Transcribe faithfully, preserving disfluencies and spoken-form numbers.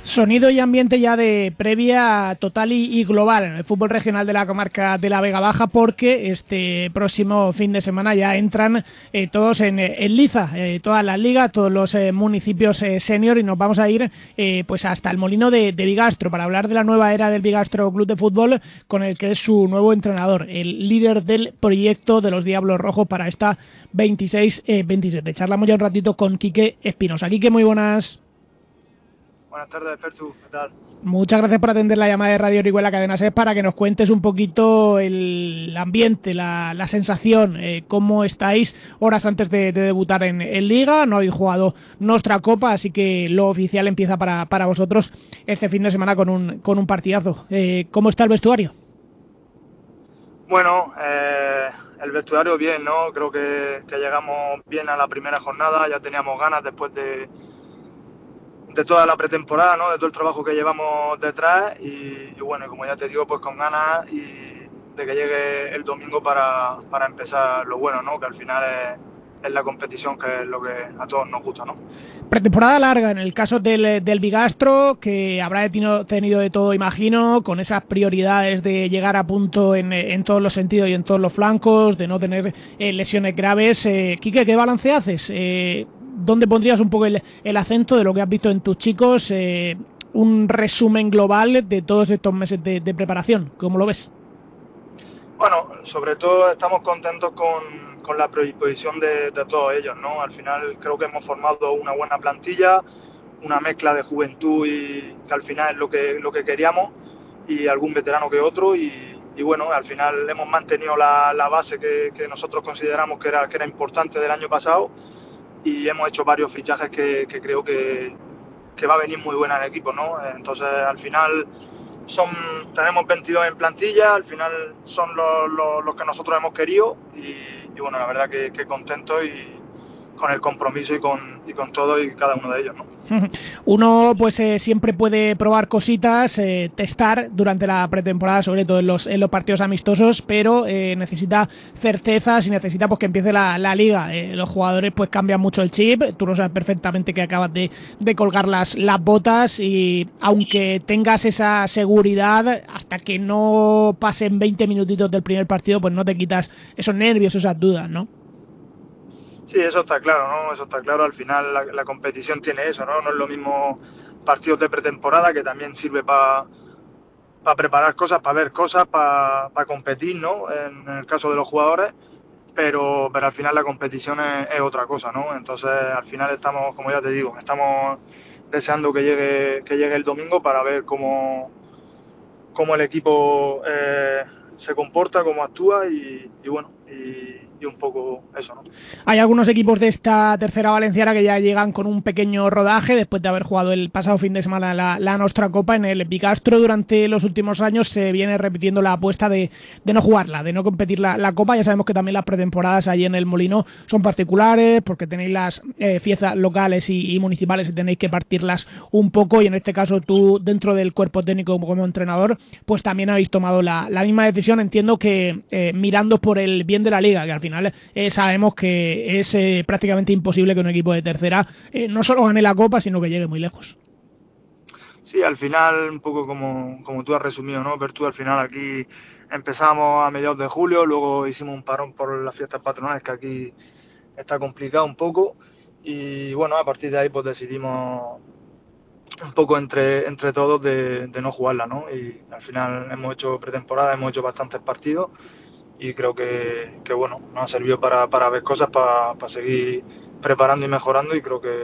Sonido y ambiente ya de previa total y, y global en el fútbol regional de la comarca de la Vega Baja, porque este próximo fin de semana ya entran eh, todos en, en liza, eh, todas las ligas, todos los eh, municipios eh, senior, y nos vamos a ir eh, pues hasta el Molino de, de Bigastro para hablar de la nueva era del Bigastro Club de Fútbol, con el que es su nuevo entrenador, el líder del proyecto de los Diablos Rojos para esta veintiséis veintisiete. Charlamos ya un ratito con Quique Espinosa. Quique, muy buenas. Buenas tardes, Fertu, ¿qué tal? Muchas gracias por atender la llamada de Radio Orihuela Cadena SER para que nos cuentes un poquito el ambiente, la, la sensación, eh, cómo estáis horas antes de, de debutar en, en Liga. No habéis jugado nuestra Copa, así que lo oficial empieza para, para vosotros este fin de semana con un, con un partidazo. Eh, ¿Cómo está el vestuario? Bueno, eh, el vestuario bien, ¿no? Creo que, que llegamos bien a la primera jornada, ya teníamos ganas después de de toda la pretemporada, ¿no? De todo el trabajo que llevamos detrás y, y bueno, como ya te digo, pues con ganas y de que llegue el domingo para, para empezar lo bueno, ¿no? Que al final es, es la competición, que es lo que a todos nos gusta, ¿no? Pretemporada larga en el caso del, del Bigastro, que habrá tenido, tenido de todo, imagino, con esas prioridades de llegar a punto en, en todos los sentidos y en todos los flancos, de no tener eh, lesiones graves. Eh, Quique, ¿qué balance haces? Eh, ¿Dónde pondrías un poco el, el acento de lo que has visto en tus chicos? Eh, un resumen global de todos estos meses de, de preparación. ¿Cómo lo ves? Bueno, sobre todo estamos contentos con, con la predisposición de, de todos ellos, ¿no? Al final creo que hemos formado una buena plantilla, una mezcla de juventud y que al final es lo que, lo que queríamos, y algún veterano que otro, y, y bueno, al final hemos mantenido la, la base que, que nosotros consideramos que era, que era importante del año pasado, y hemos hecho varios fichajes que, que creo que, que va a venir muy buena el equipo, ¿no? Entonces, al final son tenemos veintidós en plantilla, al final son los, los, los que nosotros hemos querido, y, y bueno, la verdad que, que contento y con el compromiso y con, y con todo y cada uno de ellos, ¿no? Uno pues eh, siempre puede probar cositas, eh, testar durante la pretemporada, sobre todo en los, en los partidos amistosos, pero eh, necesita certezas y necesita pues que empiece la, la liga. Eh, los jugadores pues cambian mucho el chip, tú lo sabes perfectamente que acabas de, de colgar las, las botas, y aunque tengas esa seguridad, hasta que no pasen veinte minutitos del primer partido, pues no te quitas esos nervios, esas dudas, ¿no? Sí, eso está claro, ¿no? Eso está claro. Al final la, la competición tiene eso, ¿no? No es lo mismo partidos de pretemporada, que también sirve para pa preparar cosas, para ver cosas, para pa competir, ¿no? En, en el caso de los jugadores, pero, pero al final la competición es, es otra cosa, ¿no? Entonces, al final estamos, como ya te digo, estamos deseando que llegue, que llegue el domingo para ver cómo, cómo el equipo eh, se comporta, cómo actúa y, y bueno, y, y un poco eso, ¿no? Hay algunos equipos de esta tercera valenciana que ya llegan con un pequeño rodaje después de haber jugado el pasado fin de semana la, la Nostra Copa en el Bigastro. Durante los últimos años se viene repitiendo la apuesta de, de no jugarla, de no competir la, la Copa. Ya sabemos que también las pretemporadas allí en el Molino son particulares porque tenéis las eh, fiestas locales y, y municipales y tenéis que partirlas un poco, y en este caso tú, dentro del cuerpo técnico como, como entrenador, pues también habéis tomado la, la misma decisión. Entiendo que eh, mirando por el bien de la liga, que al final eh, sabemos que es eh, prácticamente imposible que un equipo de tercera eh, no solo gane la Copa, sino que llegue muy lejos. Sí, al final, un poco como, como tú has resumido, ¿no? Pero tú al final aquí empezamos a mediados de julio, luego hicimos un parón por las fiestas patronales, que aquí está complicado un poco, y bueno, a partir de ahí pues decidimos un poco entre, entre todos de, de no jugarla, ¿no? Y al final hemos hecho pretemporada, hemos hecho bastantes partidos, y creo que, que bueno, nos ha servido para, para ver cosas, para, para seguir preparando y mejorando, y creo que